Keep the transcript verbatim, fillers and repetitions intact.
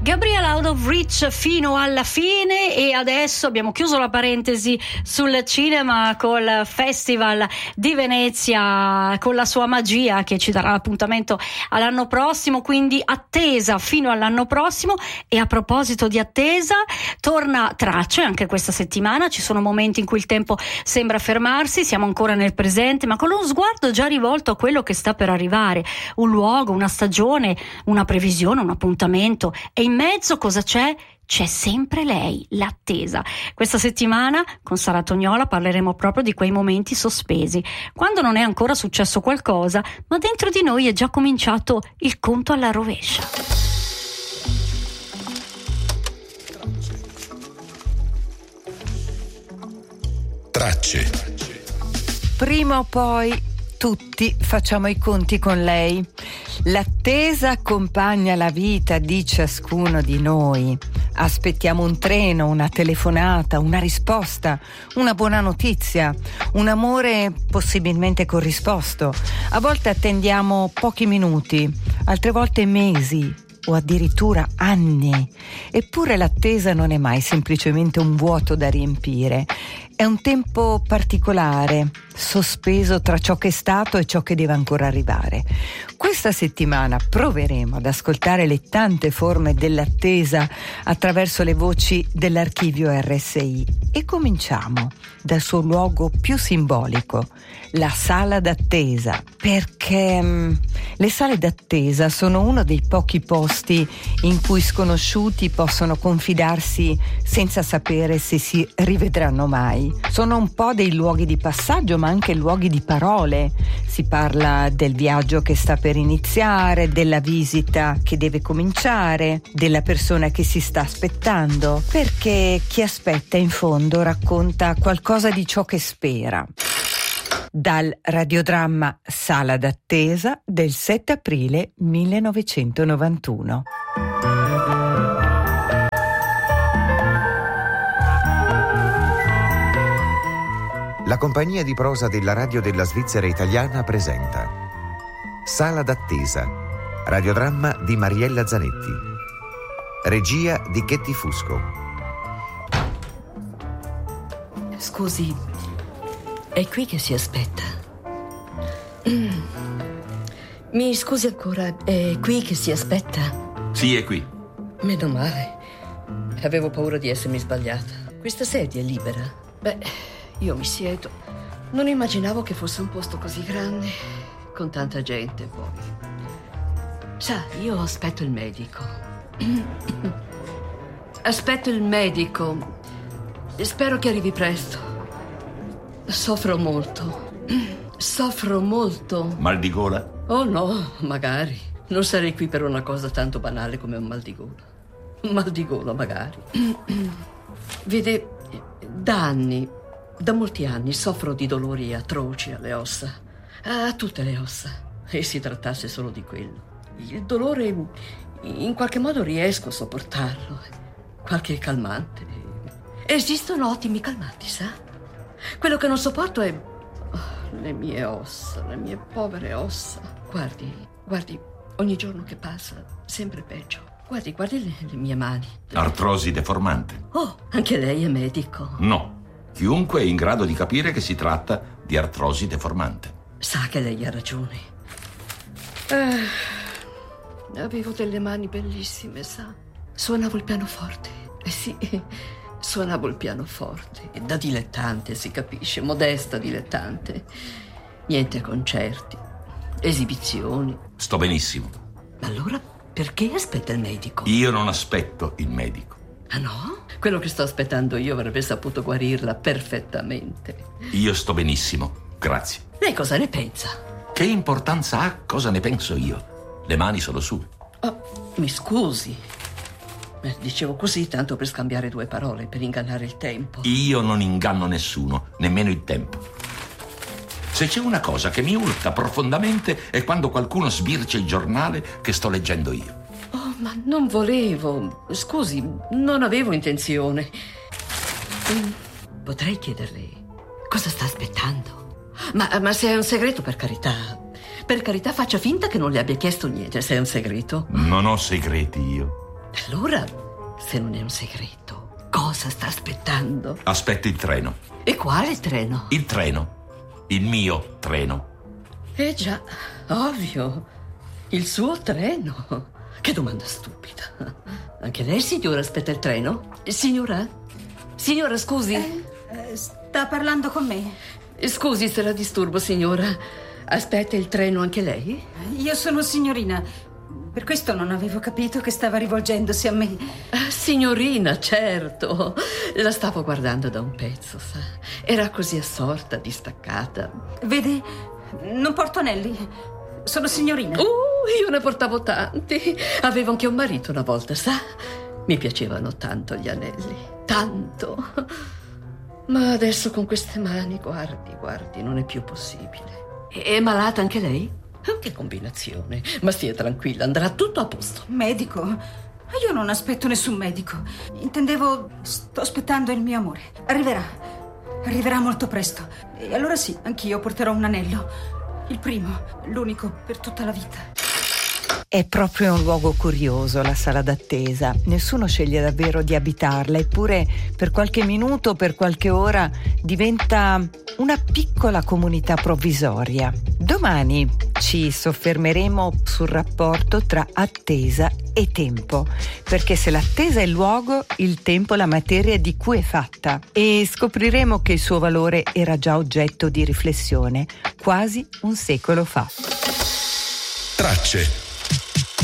Gabriella Out of Reach fino alla fine, e adesso abbiamo chiuso la parentesi sul cinema col Festival di Venezia, con la sua magia che ci darà l'appuntamento all'anno prossimo, quindi attesa fino all'anno prossimo. E a proposito di attesa, torna Tracce anche questa settimana. Ci sono momenti in cui il tempo sembra fermarsi, siamo ancora nel presente ma con lo sguardo già rivolto a quello che sta per arrivare, un luogo, una stagione, una previsione, un appuntamento. E in mezzo cosa c'è? C'è sempre lei, l'attesa. Questa settimana con Sara Tognola parleremo proprio di quei momenti sospesi, quando non è ancora successo qualcosa, ma dentro di noi è già cominciato il conto alla rovescia. Tracce. Prima o poi tutti facciamo i conti con lei. L'attesa accompagna la vita di ciascuno di noi. Aspettiamo un treno, una telefonata, una risposta, una buona notizia, un amore possibilmente corrisposto. A volte attendiamo pochi minuti, altre volte mesi o addirittura anni. Eppure l'attesa non è mai semplicemente un vuoto da riempire. È un tempo particolare, sospeso tra ciò che è stato e ciò che deve ancora arrivare. Questa settimana proveremo ad ascoltare le tante forme dell'attesa attraverso le voci dell'archivio R S I e cominciamo dal suo luogo più simbolico, la sala d'attesa, perché mh, le sale d'attesa sono uno dei pochi posti in cui sconosciuti possono confidarsi senza sapere se si rivedranno mai. Sono un po' dei luoghi di passaggio, ma anche luoghi di parole. Si parla del viaggio che sta per iniziare, della visita che deve cominciare, della persona che si sta aspettando, perché chi aspetta in fondo racconta qualcosa di ciò che spera. Dal radiodramma Sala d'attesa del sette aprile millenovecentonovantuno. La compagnia di prosa della radio della Svizzera italiana presenta Sala d'attesa, radiodramma di Mariella Zanetti, regia di Chetti Fusco. Scusi, è qui che si aspetta? Mm. Mi scusi ancora, è qui che si aspetta? Sì, è qui. Meno male. Avevo paura di essermi sbagliata. Questa sedia è libera? Beh, io mi siedo. Non immaginavo che fosse un posto così grande, con tanta gente poi. Sa, io aspetto il medico. Aspetto il medico. Spero che arrivi presto. Soffro molto. Soffro molto. Mal di gola? Oh no, magari. Non sarei qui per una cosa tanto banale come un mal di gola. Un mal di gola, magari. Vede, da anni, da molti anni, soffro di dolori atroci alle ossa. A tutte le ossa. E si trattasse solo di quello. Il dolore, in qualche modo riesco a sopportarlo. Qualche calmante. Esistono ottimi calmanti, sa? Quello che non sopporto è oh, le mie ossa, le mie povere ossa. Guardi, guardi, ogni giorno che passa, sempre peggio. Guardi, guardi le, le mie mani. Artrosi deformante. Oh, anche lei è medico? No. Chiunque è in grado di capire che si tratta di artrosi deformante. Sa che lei ha ragione. Eh, avevo delle mani bellissime, sa? Suonavo il pianoforte. Eh sì, suonavo il pianoforte. Da dilettante, si capisce, modesta dilettante. Niente concerti, esibizioni. Sto benissimo. Allora, perché aspetta il medico? Io non aspetto il medico. Ah no? Quello che sto aspettando io avrebbe saputo guarirla perfettamente. Io sto benissimo, grazie. Lei cosa ne pensa? Che importanza ha cosa ne penso io? Le mani sono sue. Oh, mi scusi. Eh, dicevo così tanto per scambiare due parole, per ingannare il tempo. Io non inganno nessuno, nemmeno il tempo. Se c'è una cosa che mi urta profondamente è quando qualcuno sbircia il giornale che sto leggendo io. Oh, ma non volevo. Scusi, non avevo intenzione. Potrei chiederle cosa sta aspettando? Ma, ma se è un segreto, per carità. Per carità, faccia finta che non le abbia chiesto niente, se è un segreto. Non ho segreti io. Allora, se non è un segreto, cosa sta aspettando? Aspetto il treno. E quale treno? Il treno. Il mio treno. Eh già, ovvio. Il suo treno. Che domanda stupida. Anche lei, signora, aspetta il treno? Signora? Signora, scusi. Eh, eh, sta parlando con me? Scusi se la disturbo, signora. Aspetta il treno anche lei? Io sono signorina. Per questo non avevo capito che stava rivolgendosi a me. Ah, signorina, certo. La stavo guardando da un pezzo, sa. Era così assorta, distaccata. Vede, non porto anelli. Sono signorina. Uh, io ne portavo tanti. Avevo anche un marito una volta, sa. Mi piacevano tanto gli anelli. Tanto. Ma adesso con queste mani, guardi, guardi, non è più possibile. È malata anche lei? Che combinazione. Ma stia tranquilla, andrà tutto a posto. Medico? Io non aspetto nessun medico. Intendevo, sto aspettando il mio amore. Arriverà. Arriverà molto presto. E allora sì, anch'io porterò un anello. Il primo, l'unico per tutta la vita. È proprio un luogo curioso la sala d'attesa. Nessuno sceglie davvero di abitarla, eppure per qualche minuto, per qualche ora diventa una piccola comunità provvisoria. Domani ci soffermeremo sul rapporto tra attesa e tempo, perché se l'attesa è il luogo, il tempo è la materia di cui è fatta, e scopriremo che il suo valore era già oggetto di riflessione quasi un secolo fa. Tracce.